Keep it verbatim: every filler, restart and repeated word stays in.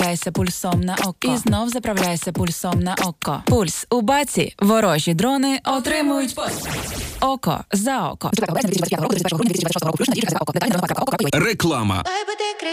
заправляйся пульсом на око. І знов заправляйся пульсом на око. Пульс у баці. Ворожі дрони отримують послуги. Око за око. Реклама.